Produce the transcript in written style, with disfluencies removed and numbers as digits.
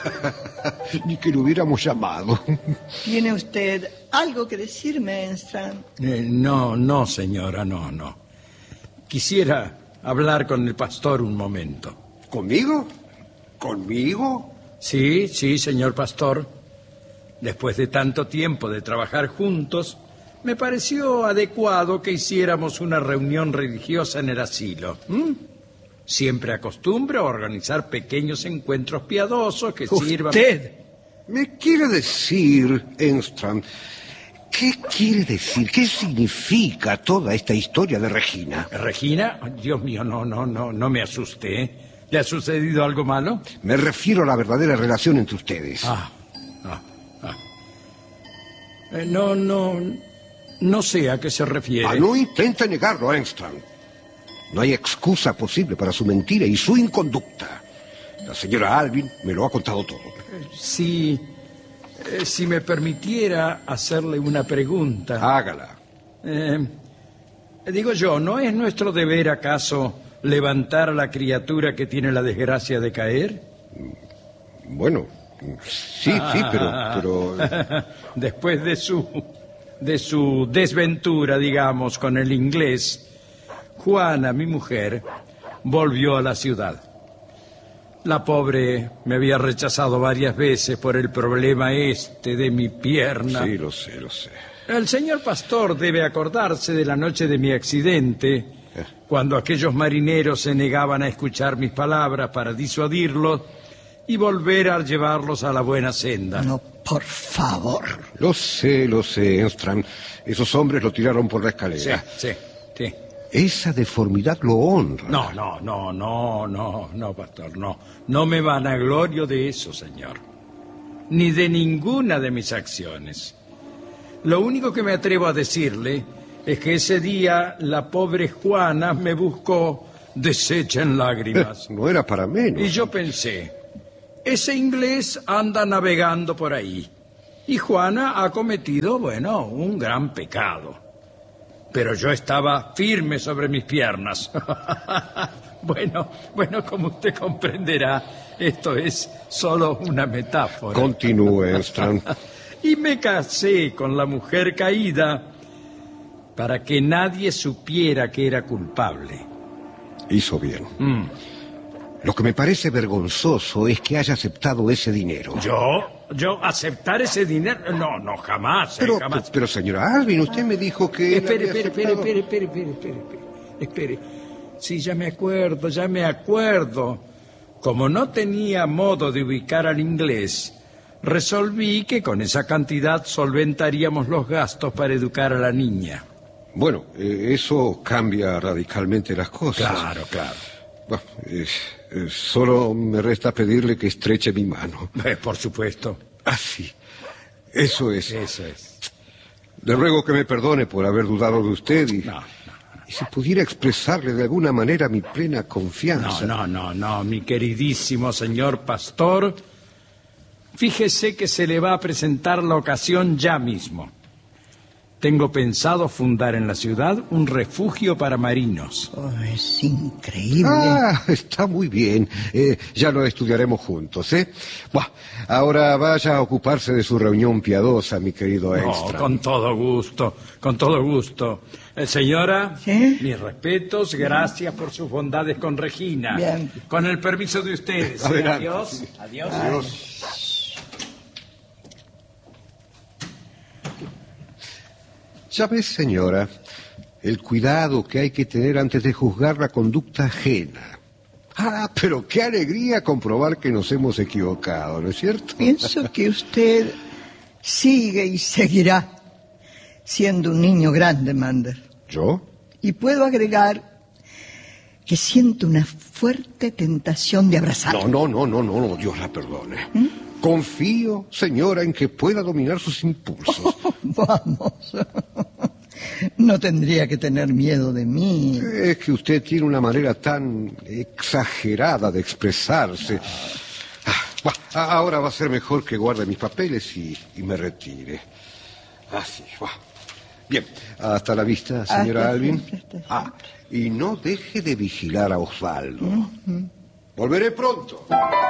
Ni que lo hubiéramos llamado. ¿Tiene usted algo que decirme, Enstrand? No, señora, no. Quisiera hablar con el pastor un momento. ¿Conmigo? ¿Conmigo? Sí, señor pastor. Después de tanto tiempo de trabajar juntos, me pareció adecuado que hiciéramos una reunión religiosa en el asilo. Siempre acostumbro a organizar pequeños encuentros piadosos que sirvan... ¿Usted me quiere decir, Enstrand, qué quiere decir? ¿Qué significa toda esta historia de Regina? ¿Regina? Dios mío, no me asuste, ¿eh? ¿Le ha sucedido algo malo? Me refiero a la verdadera relación entre ustedes. No sé a qué se refiere. No intente negarlo, Enstrand. No hay excusa posible para su mentira y su inconducta. La señora Alvin me lo ha contado todo. Si me permitiera hacerle una pregunta. Hágala. Digo yo, ¿no es nuestro deber acaso levantar a la criatura que tiene la desgracia de caer? Bueno, sí, pero... Después de su desventura, digamos, con el inglés, Juana, mi mujer, volvió a la ciudad. La pobre me había rechazado varias veces por el problema de mi pierna. Sí, lo sé. El señor pastor debe acordarse de la noche de mi accidente, cuando aquellos marineros se negaban a escuchar mis palabras para disuadirlos y volver a llevarlos a la buena senda. No, por favor. Lo sé, Enstrand. Esos hombres lo tiraron por la escalera. Sí. Esa deformidad lo honra. No, pastor, no. No me vanaglorio de eso, señor. Ni de ninguna de mis acciones. Lo único que me atrevo a decirle es que ese día la pobre Juana me buscó deshecha en lágrimas. No era para menos. Y yo pensé, ese inglés anda navegando por ahí. Y Juana ha cometido, un gran pecado. Pero yo estaba firme sobre mis piernas. Bueno, como usted comprenderá, esto es solo una metáfora. Continúe, Enstrand. Y me casé con la mujer caída para que nadie supiera que era culpable. Hizo bien. Lo que me parece vergonzoso es que haya aceptado ese dinero. ¿Yo aceptar ese dinero? No, jamás. Jamás. Pero señora Alvin, usted me dijo que... Espere. Sí, ya me acuerdo. Como no tenía modo de ubicar al inglés, resolví que con esa cantidad solventaríamos los gastos para educar a la niña. Bueno, eso cambia radicalmente las cosas. Claro. Bueno, solo me resta pedirle que estreche mi mano. Por supuesto. Sí. Eso es. Eso es. Le ruego que me perdone por haber dudado de usted y si pudiera expresarle de alguna manera mi plena confianza. No, mi queridísimo señor pastor. Fíjese que se le va a presentar la ocasión ya mismo. Tengo pensado fundar en la ciudad un refugio para marinos. Es increíble. Está muy bien. Ya lo estudiaremos juntos, ¿eh? Ahora vaya a ocuparse de su reunión piadosa, mi querido Enstrand. Con todo gusto. Señora, ¿sí? Mis respetos, gracias por sus bondades con Regina. Bien. Con el permiso de ustedes. Adiós. Ya ves, señora, el cuidado que hay que tener antes de juzgar la conducta ajena. Pero qué alegría comprobar que nos hemos equivocado, ¿no es cierto? Pienso que usted sigue y seguirá siendo un niño grande, Mander. ¿Yo? Y puedo agregar que siento una fuerte tentación de abrazarlo. No, Dios la perdone. Confío, señora, en que pueda dominar sus impulsos. Vamos. No tendría que tener miedo de mí. Es que usted tiene una manera tan exagerada de expresarse. Ahora va a ser mejor que guarde mis papeles y me retire. Así, Bien, hasta la vista, señora Alvin. Y no deje de vigilar a Osvaldo. Volveré pronto.